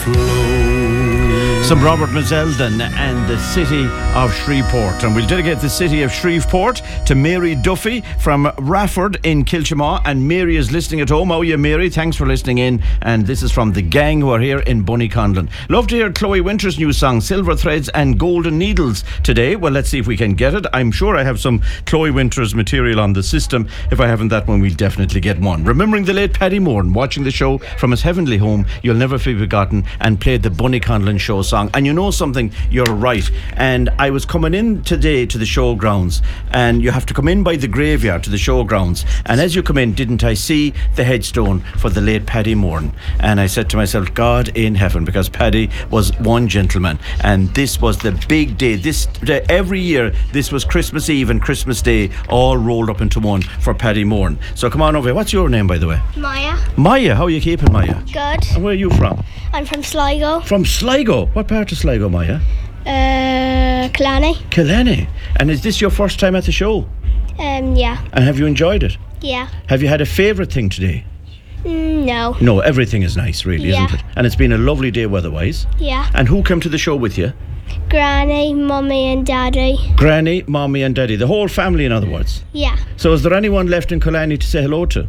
flow. Some Robert Mazeldon and the City of Shreveport. And we'll dedicate the City of Shreveport to Mary Duffy from Rafford in Kilchamaw. And Mary is listening at home. Oh yeah, Mary, thanks for listening in. And this is from the gang who are here in Bunnyconlon. Love to hear Chloe Winter's new song, Silver Threads and Golden Needles, today. Well, let's see if we can get it. I'm sure I have some Chloe Winter's material on the system. If I haven't that one, we'll definitely get one. Remembering the late Paddy Moran, watching the show from his heavenly home, you'll never be forgotten, and played the Bunnyconlon show song. And you know something, you're right. And I was coming in today to the showgrounds, and you have to come in by the graveyard to the showgrounds, and as you come in, didn't I see the headstone for the late Paddy Moran? And I said to myself, God in heaven, because Paddy was one gentleman, and this was the big day. Every year this was Christmas Eve and Christmas Day all rolled up into one for Paddy Moran. So come on over here. What's your name, by the way? Maya, how are you keeping, Maya? Good. And where are you from? I'm from Sligo. From Sligo? What part of Sligo, Maya? Killarney. And is this your first time at the show? Yeah. And have you enjoyed it? Yeah. Have you had a favourite thing today? No. No, everything is nice, really, Yeah. isn't it? And it's been a lovely day weather-wise. Yeah. And who came to the show with you? Granny, Mummy and Daddy. Granny, Mommy and Daddy. The whole family, in other words. Yeah. So is there anyone left in Killarney to say hello to?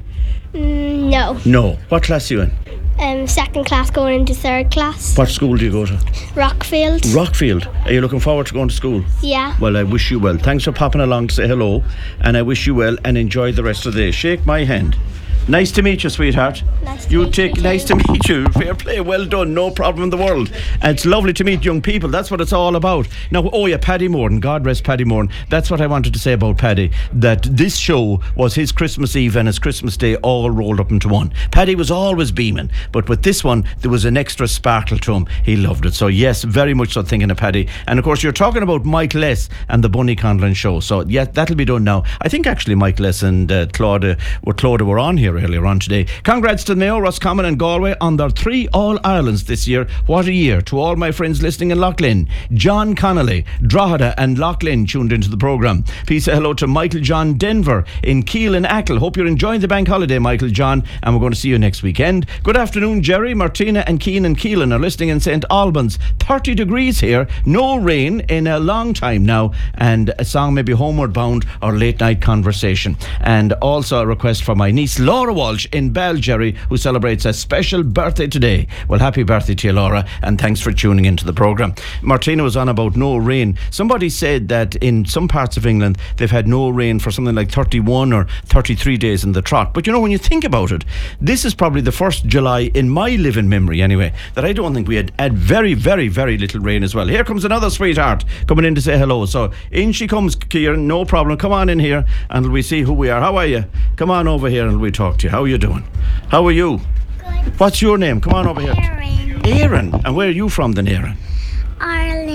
No. No. What class are you in? Second class going into third class. What school do you go to? Rockfield. Rockfield. Are you looking forward to going to school? Yeah. Well, I wish you well. Thanks for popping along to say hello, and I wish you well and enjoy the rest of the day. Shake my hand. Nice to meet you, sweetheart. Nice to meet you. Fair play, well done, no problem in the world. And it's lovely to meet young people, that's what it's all about. Now, oh yeah, Paddy Moran, God rest Paddy Moran. That's what I wanted to say about Paddy, that this show was his Christmas Eve and his Christmas Day all rolled up into one. Paddy was always beaming, but with this one, there was an extra sparkle to him. He loved it. So yes, very much so thinking of Paddy. And of course, you're talking about Mike Less and the Bunnyconlon show. So yeah, that'll be done now. I think actually Mike Less and Claudia were on here earlier on today. Congrats to Mayo, Roscommon and Galway on their 3 All-Irelands this year. What a year. To all my friends listening in Loughlin, John Connolly, Drogheda and Loughlin tuned into the programme. Peace hello to Michael John Denver in Keele and Achill. Hope you're enjoying the bank holiday, Michael John, and we're going to see you next weekend. Good afternoon, Jerry, Martina and Keane and Keelan are listening in St Albans. 30 degrees here, no rain in a long time now, and a song maybe Homeward Bound or Late Night Conversation. And also a request for my niece Laura Walsh in Baljerry, who celebrates a special birthday today. Well, happy birthday to you, Laura, and thanks for tuning into the programme. Martina was on about no rain. Somebody said that in some parts of England they've had no rain for something like 31 or 33 days in the trot. But you know, when you think about it, this is probably the first July in my living memory anyway that I don't think we had very, very, very little rain as well. Here comes another sweetheart coming in to say hello. So in she comes, Kieran, no problem. Come on in here and we see who we are. How are you? Come on over here and we talk to you. How are you doing? How are you? Good. What's your name? Come on over here. Aaron. Aaron. And where are you from then, Aaron? Ireland.